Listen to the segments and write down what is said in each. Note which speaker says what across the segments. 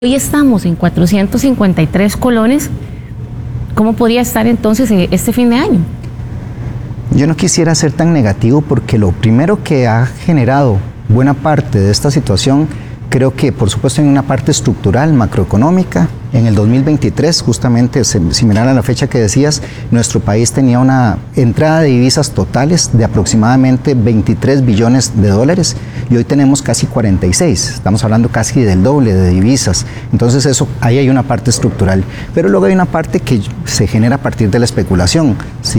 Speaker 1: Hoy estamos en 453 colones. ¿Cómo podría estar entonces este fin de año?
Speaker 2: Yo no quisiera ser tan negativo porque lo primero que ha generado buena parte de esta situación, creo que por supuesto en una parte estructural, macroeconómica. En el 2023, justamente similar a la fecha que decías, nuestro país tenía una entrada de divisas totales de aproximadamente 23 billones de dólares y hoy tenemos casi 46, estamos hablando casi del doble de divisas. Entonces ahí hay una parte estructural, pero luego hay una parte que se genera a partir de la especulación.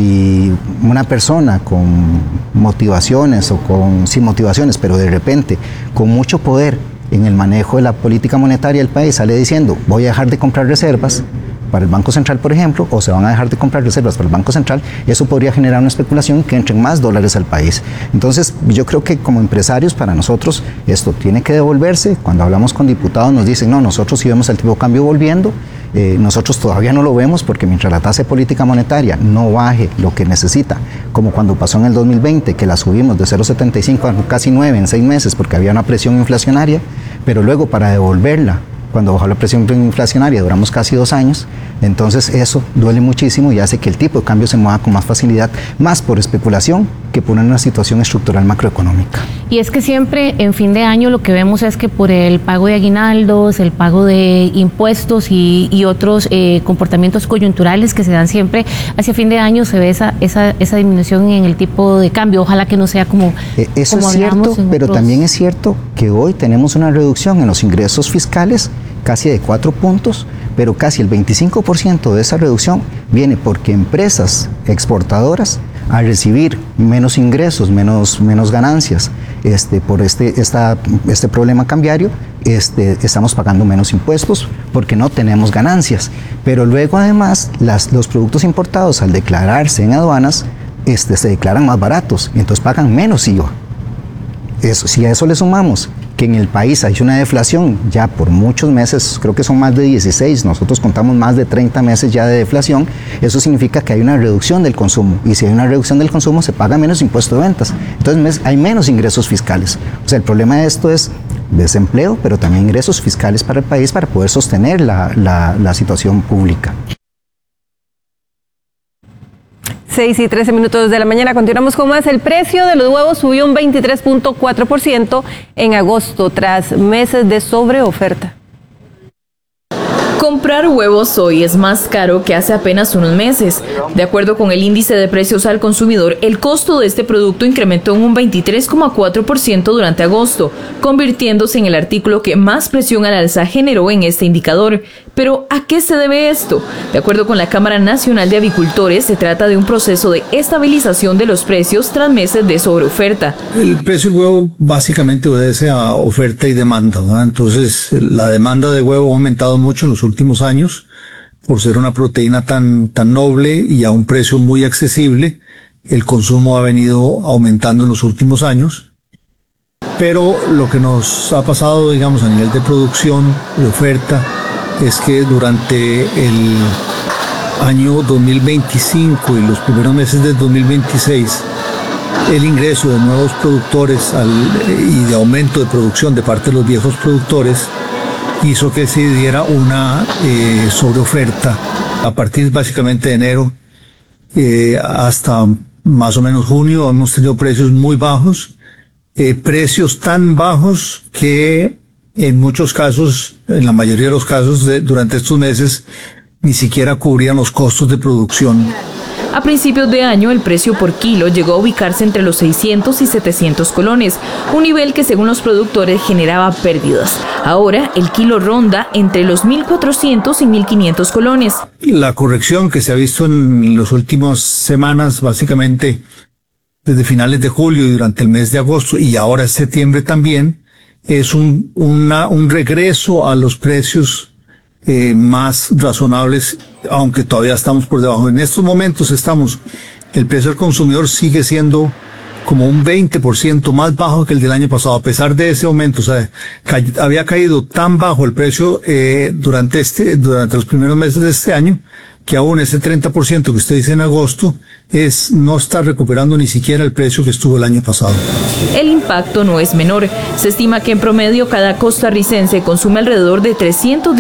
Speaker 2: Si una persona con motivaciones o sin motivaciones, pero de repente con mucho poder en el manejo de la política monetaria del país sale diciendo voy a dejar de comprar reservas para el Banco Central, por ejemplo, o se van a dejar de comprar reservas para el Banco Central, eso podría generar una especulación que entren más dólares al país. Entonces, yo creo que como empresarios, para nosotros, esto tiene que devolverse. Cuando hablamos con diputados nos dicen, no, nosotros sí vemos el tipo de cambio volviendo, nosotros todavía no lo vemos porque mientras la tasa de política monetaria no baje lo que necesita, como cuando pasó en el 2020, que la subimos de 0,75 a casi 9 en 6 meses porque había una presión inflacionaria, pero luego para devolverla, cuando bajó la presión inflacionaria, duramos casi 2 años, entonces eso duele muchísimo y hace que el tipo de cambio se mueva con más facilidad, más por especulación que por una situación estructural macroeconómica.
Speaker 1: Y es que siempre en fin de año lo que vemos es que por el pago de aguinaldos, el pago de impuestos y otros comportamientos coyunturales que se dan siempre hacia fin de año, se ve esa disminución en el tipo de cambio. Ojalá que no sea como
Speaker 2: eso
Speaker 1: como
Speaker 2: es cierto, pero también es cierto que hoy tenemos una reducción en los ingresos fiscales casi de 4 puntos, pero casi el 25% de esa reducción viene porque empresas exportadoras, al recibir menos ingresos, menos ganancias por este problema cambiario, estamos pagando menos impuestos porque no tenemos ganancias. Pero luego además los productos importados al declararse en aduanas se declaran más baratos, entonces pagan menos IVA. Si a eso le sumamos que en el país hay una deflación ya por muchos meses, creo que son más de 16, nosotros contamos más de 30 meses ya de deflación, eso significa que hay una reducción del consumo, y si hay una reducción del consumo se paga menos impuesto de ventas, entonces hay menos ingresos fiscales. O sea, el problema de esto es desempleo, pero también ingresos fiscales para el país para poder sostener la situación pública.
Speaker 3: 6:13 de la mañana, continuamos con más. El precio de los huevos subió un 23.4% en agosto tras meses de sobreoferta.
Speaker 4: Comprar huevos hoy es más caro que hace apenas unos meses. De acuerdo con el índice de precios al consumidor, el costo de este producto incrementó en un 23.4% durante agosto, convirtiéndose en el artículo que más presión al alza generó en este indicador. Pero, ¿a qué se debe esto? De acuerdo con la Cámara Nacional de Avicultores, se trata de un proceso de estabilización de los precios tras meses de sobreoferta.
Speaker 5: El precio del huevo básicamente obedece a oferta y demanda, ¿verdad? Entonces, la demanda de huevo ha aumentado mucho en los últimos años por ser una proteína tan noble y a un precio muy accesible. El consumo ha venido aumentando en los últimos años, pero lo que nos ha pasado, digamos, a nivel de producción, de oferta, es que durante el año 2025 y los primeros meses del 2026, el ingreso de nuevos productores y de aumento de producción de parte de los viejos productores hizo que se diera una sobreoferta a partir básicamente de enero hasta más o menos junio. Hemos tenido precios muy bajos, precios tan bajos que en muchos casos, en la mayoría de los casos durante estos meses, ni siquiera cubrían los costos de producción.
Speaker 4: A principios de año, el precio por kilo llegó a ubicarse entre los 600 y 700 colones, un nivel que según los productores generaba pérdidas. Ahora, el kilo ronda entre los 1.400 y 1.500 colones.
Speaker 5: La corrección que se ha visto en las últimas semanas, básicamente desde finales de julio y durante el mes de agosto y ahora septiembre también, es un regreso a los precios más razonables, aunque todavía estamos por debajo. En estos momentos el precio al consumidor sigue siendo como un 20% más bajo que el del año pasado, a pesar de ese aumento. O sea, había caído tan bajo el precio durante los primeros meses de este año, que aún ese 30% que usted dice en agosto no está recuperando ni siquiera el precio que estuvo el año pasado.
Speaker 4: El impacto no es menor. Se estima que en promedio cada costarricense consume alrededor de 300